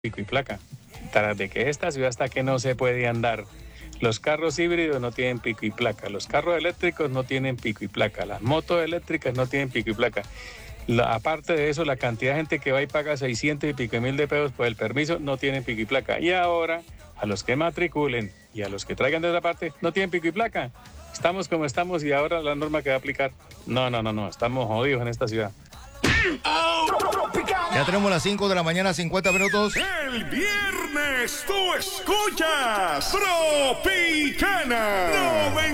pico y placa. Tras de que esta ciudad hasta que no se puede andar. Los carros híbridos no tienen pico y placa, los carros eléctricos no tienen pico y placa, las motos eléctricas no tienen pico y placa. Aparte de eso, la cantidad de gente que va y paga 600 y pico mil de pesos por el permiso no tienen pico y placa. Y ahora, a los que matriculen y a los que traigan de otra parte, no tienen pico y placa. Estamos como estamos y ahora la norma que va a aplicar. No, estamos jodidos en esta ciudad. Ya tenemos las 5 de la mañana, 50 minutos. El viernes tú escuchas Tropicana